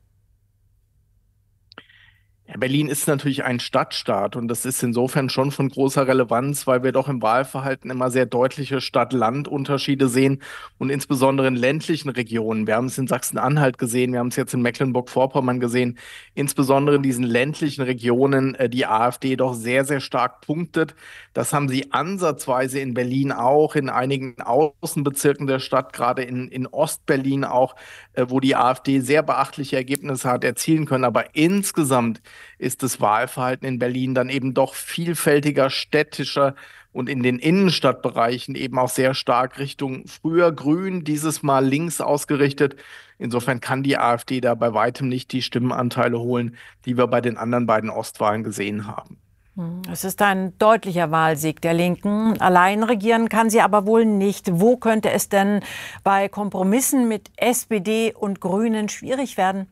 Berlin ist natürlich ein Stadtstaat und das ist insofern schon von großer Relevanz, weil wir doch im Wahlverhalten immer sehr deutliche Stadt-Land-Unterschiede sehen und insbesondere in ländlichen Regionen. Wir haben es in Sachsen-Anhalt gesehen, wir haben es jetzt in Mecklenburg-Vorpommern gesehen, insbesondere in diesen ländlichen Regionen äh, die AfD doch sehr, sehr stark punktet. Das haben sie ansatzweise in Berlin auch, in einigen Außenbezirken der Stadt, gerade in, in Ostberlin auch, äh, wo die AfD sehr beachtliche Ergebnisse hat erzielen können. Aber insgesamt ist das Wahlverhalten in Berlin dann eben doch vielfältiger, städtischer und in den Innenstadtbereichen eben auch sehr stark Richtung früher grün, dieses Mal links ausgerichtet. Insofern kann die AfD da bei weitem nicht die Stimmenanteile holen, die wir bei den anderen beiden Ostwahlen gesehen haben. Es ist ein deutlicher Wahlsieg der Linken. Allein regieren kann sie aber wohl nicht. Wo könnte es denn bei Kompromissen mit S P D und Grünen schwierig werden?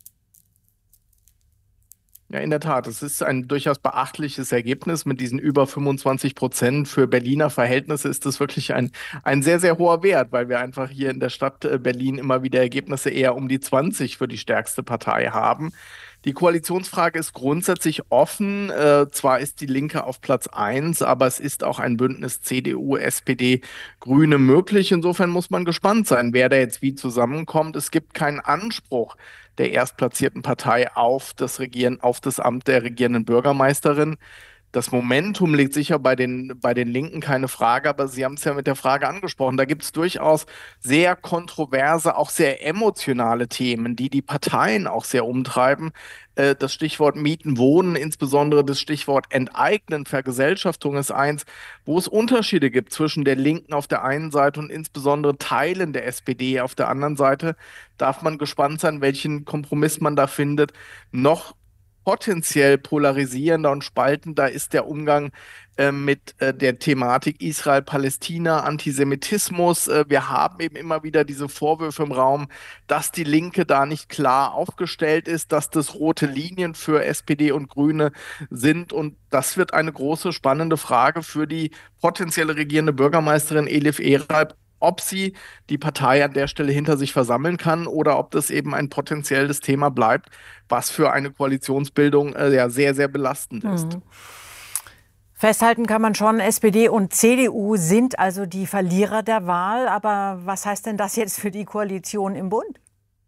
Ja, in der Tat. Es ist ein durchaus beachtliches Ergebnis mit diesen über fünfundzwanzig Prozent. Für Berliner Verhältnisse ist das wirklich ein, ein sehr, sehr hoher Wert, weil wir einfach hier in der Stadt Berlin immer wieder Ergebnisse eher um die zwanzig für die stärkste Partei haben. Die Koalitionsfrage ist grundsätzlich offen. Äh, zwar ist die Linke auf Platz eins, aber es ist auch ein Bündnis C D U, S P D, Grüne möglich. Insofern muss man gespannt sein, wer da jetzt wie zusammenkommt. Es gibt keinen Anspruch der erstplatzierten Partei auf das Regieren, auf das Amt der regierenden Bürgermeisterin. Das Momentum liegt sicher bei den, bei den Linken, keine Frage, aber Sie haben es ja mit der Frage angesprochen. Da gibt es durchaus sehr kontroverse, auch sehr emotionale Themen, die die Parteien auch sehr umtreiben. Äh, das Stichwort Mieten, Wohnen, insbesondere das Stichwort Enteignen, Vergesellschaftung ist eins, wo es Unterschiede gibt zwischen der Linken auf der einen Seite und insbesondere Teilen der S P D auf der anderen Seite. Darf man gespannt sein, welchen Kompromiss man da findet. Noch potenziell polarisierender und spaltender ist der Umgang äh, mit äh, der Thematik Israel-Palästina, Antisemitismus. Äh, wir haben eben immer wieder diese Vorwürfe im Raum, dass die Linke da nicht klar aufgestellt ist, dass das rote Linien für S P D und Grüne sind. Und das wird eine große, spannende Frage für die potenzielle regierende Bürgermeisterin Elif Ereib, ob sie die Partei an der Stelle hinter sich versammeln kann oder ob das eben ein potenzielles Thema bleibt, was für eine Koalitionsbildung äh, ja sehr, sehr belastend ist. Mhm. Festhalten kann man schon, S P D und C D U sind also die Verlierer der Wahl. Aber was heißt denn das jetzt für die Koalition im Bund?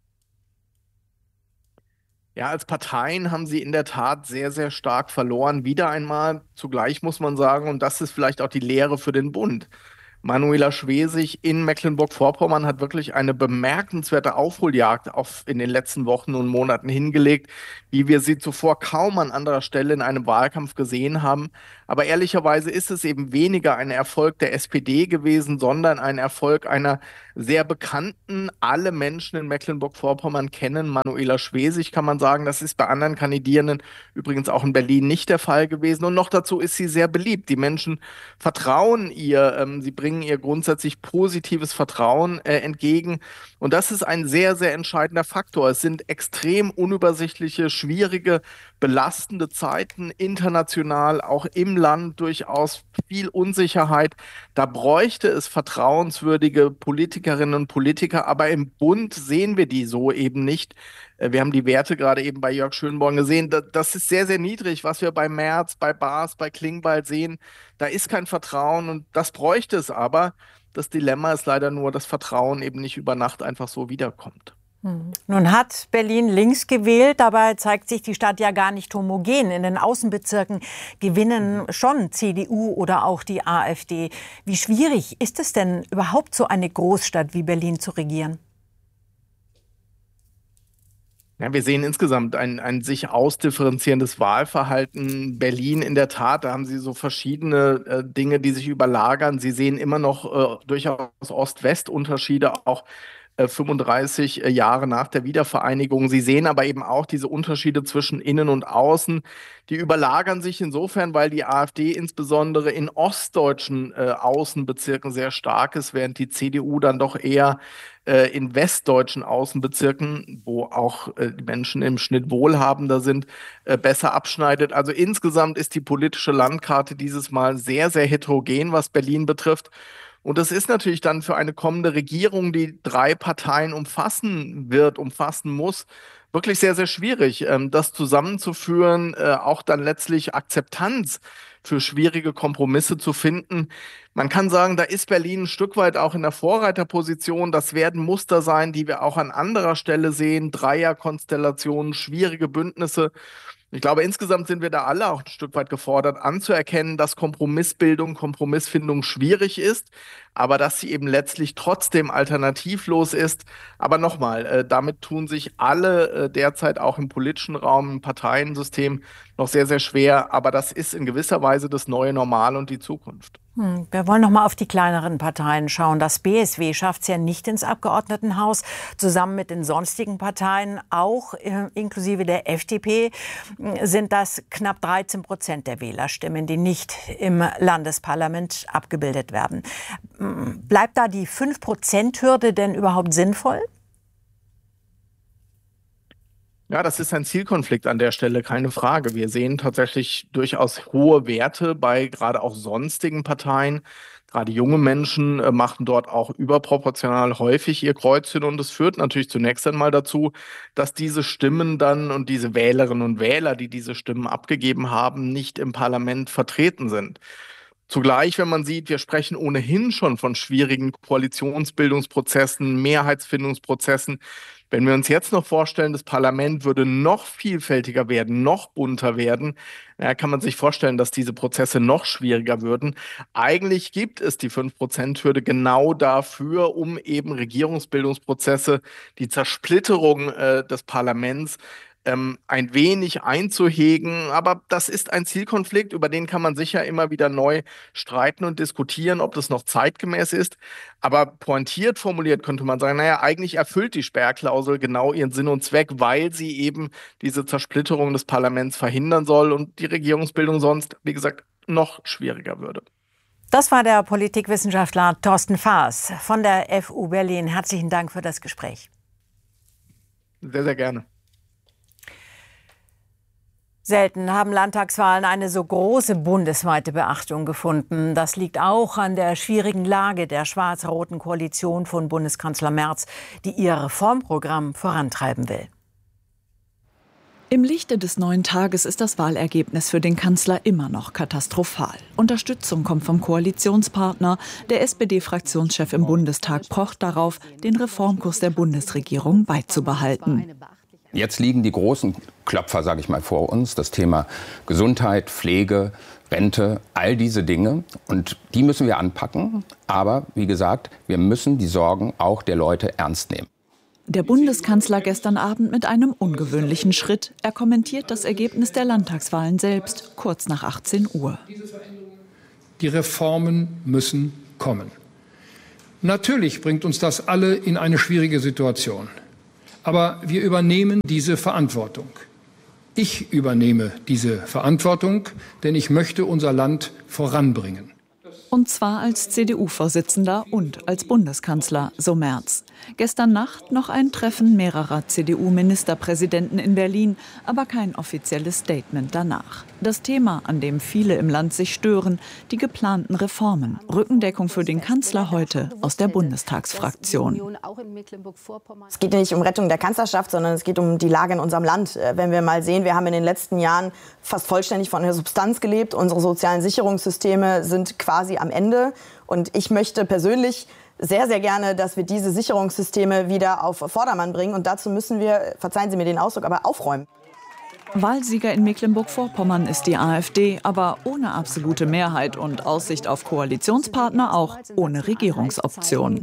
Ja, als Parteien haben sie in der Tat sehr, sehr stark verloren. Wieder einmal, zugleich muss man sagen, und das ist vielleicht auch die Lehre für den Bund. Manuela Schwesig in Mecklenburg-Vorpommern hat wirklich eine bemerkenswerte Aufholjagd auf in den letzten Wochen und Monaten hingelegt, wie wir sie zuvor kaum an anderer Stelle in einem Wahlkampf gesehen haben. Aber ehrlicherweise ist es eben weniger ein Erfolg der S P D gewesen, sondern ein Erfolg einer sehr bekannten, alle Menschen in Mecklenburg-Vorpommern kennen, Manuela Schwesig, kann man sagen. Das ist bei anderen Kandidierenden übrigens auch in Berlin nicht der Fall gewesen. Und noch dazu ist sie sehr beliebt. Die Menschen vertrauen ihr, ähm, sie bringen ihr grundsätzlich positives Vertrauen äh, entgegen. Und das ist ein sehr, sehr entscheidender Faktor. Es sind extrem unübersichtliche, schwierige, belastende Zeiten, international, auch im Land durchaus viel Unsicherheit. Da bräuchte es vertrauenswürdige Politikerinnen und Politiker, aber im Bund sehen wir die so eben nicht. Wir haben die Werte gerade eben bei Jörg Schönborn gesehen. Das ist sehr, sehr niedrig, was wir bei Merz, bei Baas, bei Klingbeil sehen. Da ist kein Vertrauen und das bräuchte es aber. Das Dilemma ist leider nur, dass Vertrauen eben nicht über Nacht einfach so wiederkommt. Nun hat Berlin links gewählt, dabei zeigt sich die Stadt ja gar nicht homogen. In den Außenbezirken gewinnen schon C D U oder auch die AfD. Wie schwierig ist es denn überhaupt, so eine Großstadt wie Berlin zu regieren? Ja, wir sehen insgesamt ein, ein sich ausdifferenzierendes Wahlverhalten. Berlin in der Tat, da haben Sie so verschiedene äh, Dinge, die sich überlagern. Sie sehen immer noch äh, durchaus Ost-West-Unterschiede, auch fünfunddreißig Jahre nach der Wiedervereinigung. Sie sehen aber eben auch diese Unterschiede zwischen Innen und Außen. Die überlagern sich insofern, weil die AfD insbesondere in ostdeutschen äh, Außenbezirken sehr stark ist, während die C D U dann doch eher äh, in westdeutschen Außenbezirken, wo auch äh, die Menschen im Schnitt wohlhabender sind, äh, besser abschneidet. Also insgesamt ist die politische Landkarte dieses Mal sehr, sehr heterogen, was Berlin betrifft. Und das ist natürlich dann für eine kommende Regierung, die drei Parteien umfassen wird, umfassen muss, wirklich sehr, sehr schwierig, das zusammenzuführen, auch dann letztlich Akzeptanz für schwierige Kompromisse zu finden. Man kann sagen, da ist Berlin ein Stück weit auch in der Vorreiterposition. Das werden Muster sein, die wir auch an anderer Stelle sehen. Dreierkonstellationen, schwierige Bündnisse. Ich glaube, insgesamt sind wir da alle auch ein Stück weit gefordert, anzuerkennen, dass Kompromissbildung, Kompromissfindung schwierig ist, aber dass sie eben letztlich trotzdem alternativlos ist. Aber nochmal, äh, damit tun sich alle äh, derzeit auch im politischen Raum, im Parteiensystem noch sehr, sehr schwer. Aber das ist in gewisser Weise das neue Normal und die Zukunft. Hm, wir wollen noch mal auf die kleineren Parteien schauen. Das B S W schafft es ja nicht ins Abgeordnetenhaus, zusammen mit den sonstigen Parteien, auch äh, inklusive der F D P, sind das knapp dreizehn Prozent der Wählerstimmen, die nicht im Landesparlament abgebildet werden. Bleibt da die fünf Prozent Hürde denn überhaupt sinnvoll? Ja, das ist ein Zielkonflikt an der Stelle, keine Frage. Wir sehen tatsächlich durchaus hohe Werte bei gerade auch sonstigen Parteien. Gerade junge Menschen äh, machen dort auch überproportional häufig ihr Kreuzchen. Und es führt natürlich zunächst einmal dazu, dass diese Stimmen dann und diese Wählerinnen und Wähler, die diese Stimmen abgegeben haben, nicht im Parlament vertreten sind. Zugleich, wenn man sieht, wir sprechen ohnehin schon von schwierigen Koalitionsbildungsprozessen, Mehrheitsfindungsprozessen. Wenn wir uns jetzt noch vorstellen, das Parlament würde noch vielfältiger werden, noch bunter werden, ja, kann man sich vorstellen, dass diese Prozesse noch schwieriger würden. Eigentlich gibt es die fünf Prozent Hürde genau dafür, um eben Regierungsbildungsprozesse, die Zersplitterung äh, des Parlaments ähm, ein wenig einzuhegen. Aber das ist ein Zielkonflikt, über den kann man sicher immer wieder neu streiten und diskutieren, ob das noch zeitgemäß ist. Aber pointiert formuliert könnte man sagen, naja, eigentlich erfüllt die Sperrklausel genau ihren Sinn und Zweck, weil sie eben diese Zersplitterung des Parlaments verhindern soll und die Regierungsbildung sonst, wie gesagt, noch schwieriger würde. Das war der Politikwissenschaftler Thorsten Faas von der F U Berlin. Herzlichen Dank für das Gespräch. Sehr, sehr gerne. Selten haben Landtagswahlen eine so große bundesweite Beachtung gefunden. Das liegt auch an der schwierigen Lage der schwarz-roten Koalition von Bundeskanzler Merz, die ihr Reformprogramm vorantreiben will. Im Lichte des neuen Tages ist das Wahlergebnis für den Kanzler immer noch katastrophal. Unterstützung kommt vom Koalitionspartner. Der S P D-Fraktionschef im Bundestag pocht darauf, den Reformkurs der Bundesregierung beizubehalten. Jetzt liegen die großen Klopfer, sage ich mal, vor uns. Das Thema Gesundheit, Pflege, Rente, all diese Dinge. Und die müssen wir anpacken. Aber wie gesagt, wir müssen die Sorgen auch der Leute ernst nehmen. Der Bundeskanzler gestern Abend mit einem ungewöhnlichen Schritt. Er kommentiert das Ergebnis der Landtagswahlen selbst, kurz nach achtzehn Uhr. Die Reformen müssen kommen. Natürlich bringt uns das alle in eine schwierige Situation. Aber wir übernehmen diese Verantwortung. Ich übernehme diese Verantwortung, denn ich möchte unser Land voranbringen. Und zwar als C D U-Vorsitzender und als Bundeskanzler, so Merz. Gestern Nacht noch ein Treffen mehrerer C D U-Ministerpräsidenten in Berlin, aber kein offizielles Statement danach. Das Thema, an dem viele im Land sich stören, die geplanten Reformen. Rückendeckung für den Kanzler heute aus der Bundestagsfraktion. Es geht nicht um Rettung der Kanzlerschaft, sondern es geht um die Lage in unserem Land. Wenn wir mal sehen, wir haben in den letzten Jahren fast vollständig von der Substanz gelebt. Unsere sozialen Sicherungssysteme sind quasi am Ende. Und ich möchte persönlich sehr, sehr gerne, dass wir diese Sicherungssysteme wieder auf Vordermann bringen. Und dazu müssen wir, verzeihen Sie mir den Ausdruck, aber aufräumen. Wahlsieger in Mecklenburg-Vorpommern ist die AfD, aber ohne absolute Mehrheit und Aussicht auf Koalitionspartner auch ohne Regierungsoption.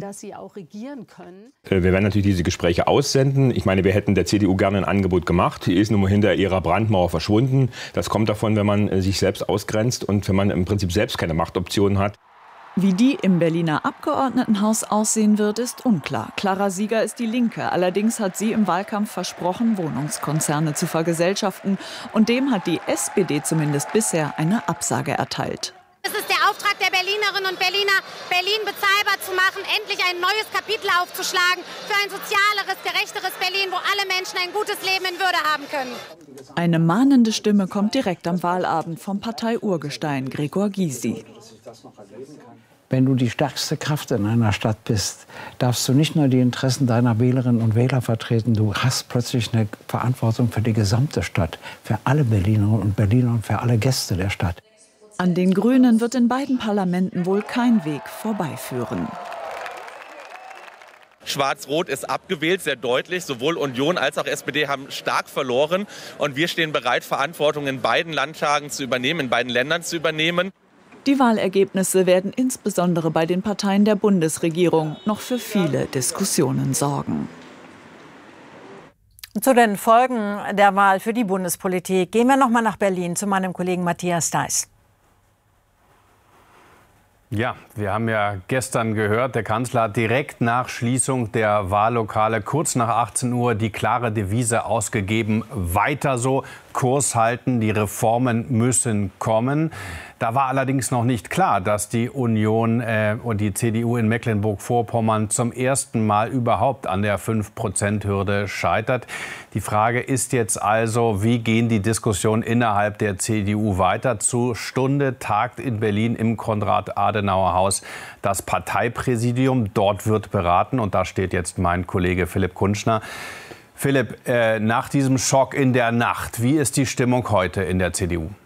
Wir werden natürlich diese Gespräche aussenden. Ich meine, wir hätten der C D U gerne ein Angebot gemacht. Die ist nun mal hinter ihrer Brandmauer verschwunden. Das kommt davon, wenn man sich selbst ausgrenzt und wenn man im Prinzip selbst keine Machtoptionen hat. Wie die im Berliner Abgeordnetenhaus aussehen wird, ist unklar. Klarer Sieger ist die Linke. Allerdings hat sie im Wahlkampf versprochen, Wohnungskonzerne zu vergesellschaften. Und dem hat die S P D zumindest bisher eine Absage erteilt. Es ist der Auftrag der Berlinerinnen und Berliner, Berlin bezahlbar zu machen, endlich ein neues Kapitel aufzuschlagen für ein sozialeres, gerechteres Berlin, wo alle Menschen ein gutes Leben in Würde haben können. Eine mahnende Stimme kommt direkt am Wahlabend vom Partei-Urgestein Gregor Gysi. Wenn du die stärkste Kraft in einer Stadt bist, darfst du nicht nur die Interessen deiner Wählerinnen und Wähler vertreten, du hast plötzlich eine Verantwortung für die gesamte Stadt, für alle Berlinerinnen und Berliner und für alle Gäste der Stadt. An den Grünen wird in beiden Parlamenten wohl kein Weg vorbeiführen. Schwarz-Rot ist abgewählt, sehr deutlich. Sowohl Union als auch S P D haben stark verloren. Und wir stehen bereit, Verantwortung in beiden Landtagen zu übernehmen, in beiden Ländern zu übernehmen. Die Wahlergebnisse werden insbesondere bei den Parteien der Bundesregierung noch für viele Diskussionen sorgen. Zu den Folgen der Wahl für die Bundespolitik gehen wir noch mal nach Berlin zu meinem Kollegen Matthias Deiß. Ja, wir haben ja gestern gehört, der Kanzler hat direkt nach Schließung der Wahllokale kurz nach achtzehn Uhr die klare Devise ausgegeben: Weiter so, Kurs halten, die Reformen müssen kommen. Da war allerdings noch nicht klar, dass die Union äh, und die C D U in Mecklenburg-Vorpommern zum ersten Mal überhaupt an der fünf Prozent Hürde scheitert. Die Frage ist jetzt also, wie gehen die Diskussionen innerhalb der C D U weiter? Zur Stunde tagt in Berlin im Konrad-Adenauer-Haus das Parteipräsidium. Dort wird beraten und da steht jetzt mein Kollege Philipp Kunschner. Philipp, äh, nach diesem Schock in der Nacht, wie ist die Stimmung heute in der C D U?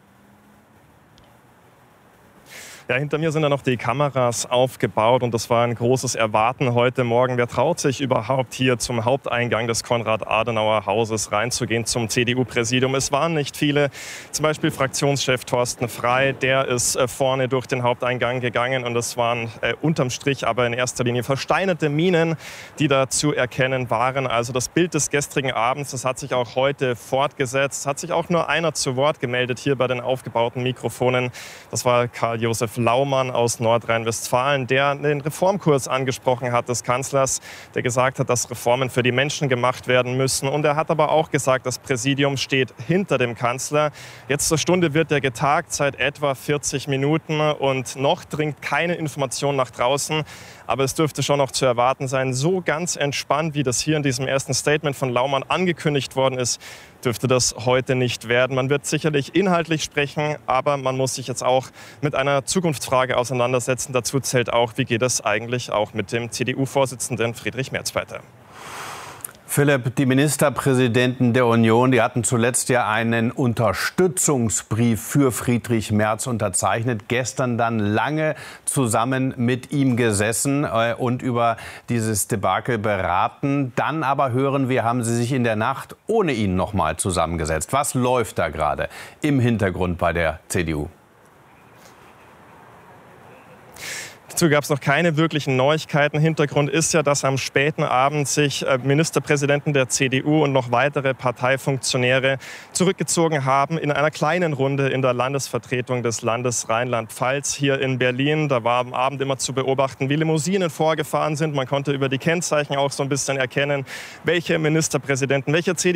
Ja, hinter mir sind ja noch die Kameras aufgebaut und das war ein großes Erwarten heute Morgen. Wer traut sich überhaupt hier zum Haupteingang des Konrad-Adenauer-Hauses reinzugehen, zum C D U-Präsidium? Es waren nicht viele. Zum Beispiel Fraktionschef Thorsten Frey, der ist äh, vorne durch den Haupteingang gegangen und es waren äh, unterm Strich aber in erster Linie versteinerte Mienen, die da zu erkennen waren. Also das Bild des gestrigen Abends, das hat sich auch heute fortgesetzt. Es hat sich auch nur einer zu Wort gemeldet hier bei den aufgebauten Mikrofonen. Das war Karl-Josef Laumann aus Nordrhein-Westfalen, der den Reformkurs angesprochen hat des Kanzlers, der gesagt hat, dass Reformen für die Menschen gemacht werden müssen. Und er hat aber auch gesagt, das Präsidium steht hinter dem Kanzler. Jetzt zur Stunde wird er getagt, seit etwa vierzig Minuten und noch dringt keine Information nach draußen. Aber es dürfte schon noch zu erwarten sein, so ganz entspannt, wie das hier in diesem ersten Statement von Laumann angekündigt worden ist, dürfte das heute nicht werden. Man wird sicherlich inhaltlich sprechen, aber man muss sich jetzt auch mit einer Zukunftsfrage auseinandersetzen. Dazu zählt auch, wie geht es eigentlich auch mit dem C D U-Vorsitzenden Friedrich Merz weiter. Philipp, die Ministerpräsidenten der Union, die hatten zuletzt ja einen Unterstützungsbrief für Friedrich Merz unterzeichnet. Gestern dann lange zusammen mit ihm gesessen äh, und über dieses Debakel beraten. Dann aber hören wir, haben sie sich in der Nacht ohne ihn noch mal zusammengesetzt. Was läuft da gerade im Hintergrund bei der C D U? Dazu gab es noch keine wirklichen Neuigkeiten. Hintergrund ist ja, dass am späten Abend sich Ministerpräsidenten der C D U und noch weitere Parteifunktionäre zurückgezogen haben in einer kleinen Runde in der Landesvertretung des Landes Rheinland-Pfalz hier in Berlin. Da war am Abend immer zu beobachten, wie Limousinen vorgefahren sind. Man konnte über die Kennzeichen auch so ein bisschen erkennen, welche Ministerpräsidenten, welche C D U